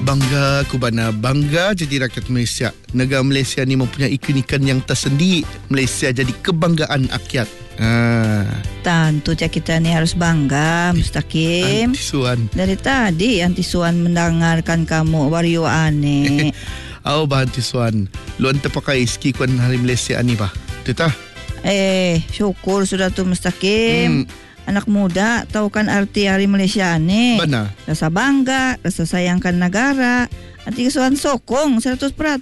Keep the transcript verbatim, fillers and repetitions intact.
Bangga ku bana, bangga jadi rakyat Malaysia. Negara Malaysia ni mempunyai keunikan yang tersendiri. Malaysia jadi kebanggaan rakyat. Ha. Tentu cak kita ni harus bangga, Mustaqim. Anti Suan. Dari tadi Anti Suan mendengarkan kamu wario aneh. Au bah Anti Suan. Lu ante pakai ski kuan hari Malaysia ni bah. Tita. Eh, syukur sudah tu Mustaqim. Hmm. Anak muda tahu kan arti Hari Malaysia ni. Benar. Rasa bangga, rasa sayangkan negara. Anti Suan sokong seratus peratus.